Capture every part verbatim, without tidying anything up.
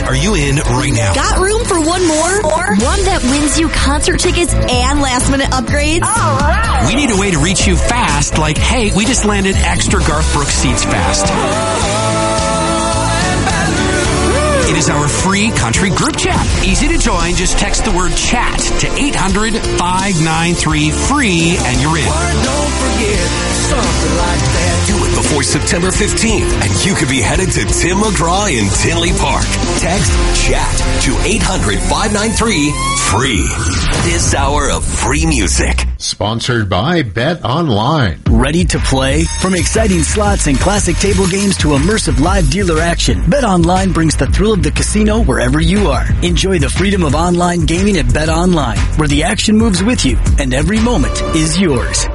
are you in right now? Got room for one more? Or one that wins you concert tickets and last minute upgrades? All right. We need a way to reach you fast, like, hey, we just landed extra Garth Brooks seats fast. It is our free country group chat. Easy to join. Just text the word chat to eight hundred, five nine three, free and you're in. Don't forget something like that. Do it before September fifteenth, and you could be headed to Tim McGraw in Tinley Park. Text chat to eight hundred, five nine three, free. This hour of free music. Sponsored by Bet Online. Ready to play? From exciting slots and classic table games to immersive live dealer action, Bet Online brings the thrill of the casino wherever you are. Enjoy the freedom of online gaming at Bet Online, where the action moves with you and every moment is yours.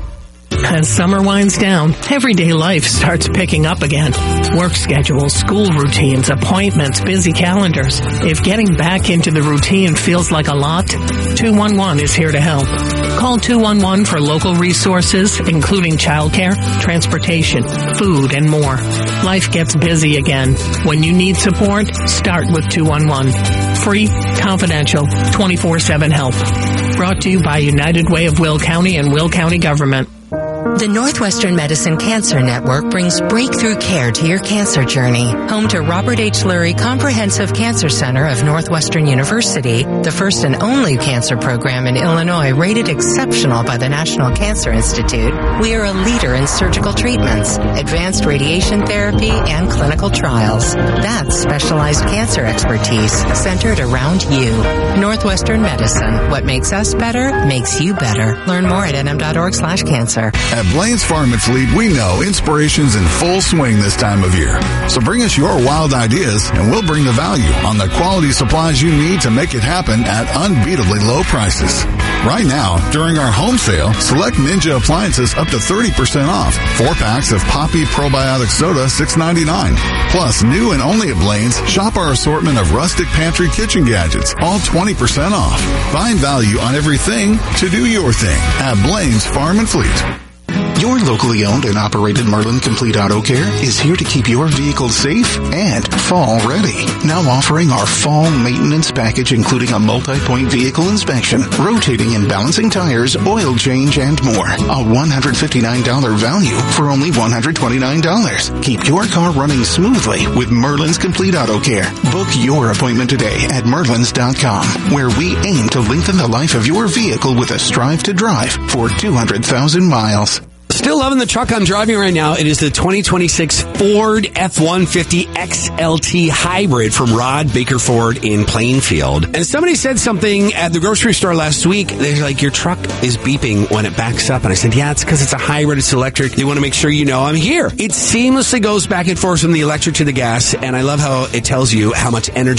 As summer winds down, everyday life starts picking up again. Work schedules, school routines, appointments, busy calendars. If getting back into the routine feels like a lot, two one one is here to help. Call two one one for local resources, including childcare, transportation, food, and more. Life gets busy again. When you need support, start with two one one. Free, confidential, twenty-four seven help. Brought to you by United Way of Will County and Will County Government. The Northwestern Medicine Cancer Network brings breakthrough care to your cancer journey. Home to Robert H. Lurie Comprehensive Cancer Center of Northwestern University, the first and only cancer program in Illinois rated exceptional by the National Cancer Institute, we are a leader in surgical treatments, advanced radiation therapy, and clinical trials. That's specialized cancer expertise centered around you. Northwestern Medicine. What makes us better makes you better. Learn more at n m dot org slash cancer. At Blaine's Farm and Fleet, we know inspiration's in full swing this time of year. So bring us your wild ideas, and we'll bring the value on the quality supplies you need to make it happen at unbeatably low prices. Right now, during our home sale, select Ninja appliances up to thirty percent off. Four packs of Poppy Probiotic Soda, six ninety-nine. Plus, new and only at Blaine's, shop our assortment of rustic pantry kitchen gadgets, all twenty percent off. Find value on everything to do your thing at Blaine's Farm and Fleet. Your locally owned and operated Merlin Complete Auto Care is here to keep your vehicle safe and fall ready. Now offering our fall maintenance package, including a multi-point vehicle inspection, rotating and balancing tires, oil change, and more. A one hundred fifty-nine dollars value for only one hundred twenty-nine dollars. Keep your car running smoothly with Merlin's Complete Auto Care. Book your appointment today at merlins dot com, where we aim to lengthen the life of your vehicle with a Strive to Drive for two hundred thousand miles. Still loving the truck I'm driving right now. It is the twenty twenty-six Ford F one fifty X L T Hybrid from Rod Baker Ford in Plainfield. And somebody said something at the grocery store last week. They're like, your truck is beeping when it backs up. And I said, yeah, it's because it's a hybrid. It's electric. They want to make sure you know I'm here. It seamlessly goes back and forth from the electric to the gas. And I love how it tells you how much energy